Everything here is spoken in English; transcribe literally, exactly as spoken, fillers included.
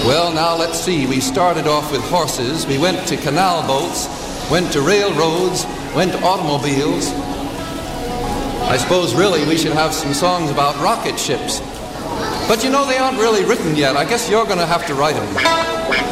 Well, now let's see. We started off with horses. We went to canal boats, went to railroads, went to automobiles. I suppose really we should have some songs about rocket ships. But you know, they aren't really written yet. I guess you're going to have to write them.